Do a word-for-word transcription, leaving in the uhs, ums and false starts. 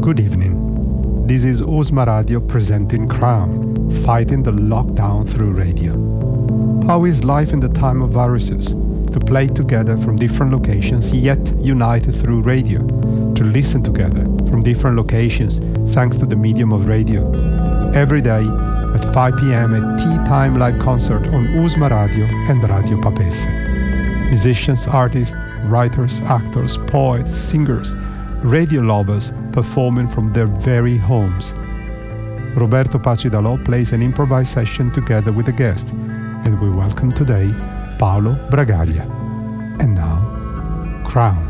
Good evening. This is Uzma Radio presenting Crown, fighting the lockdown through radio. How is life in the time of viruses? To play together from different locations, yet united through radio. To listen together from different locations, thanks to the medium of radio. Every day at five p.m. a tea time live concert on Uzma Radio and Radio Papesse. Musicians, artists, writers, actors, poets, singers, radio lovers performing from their very homes. Roberto Pacidalo plays an improvised session together with a guest, and we welcome today Paolo Bragaglia. And now, Crown.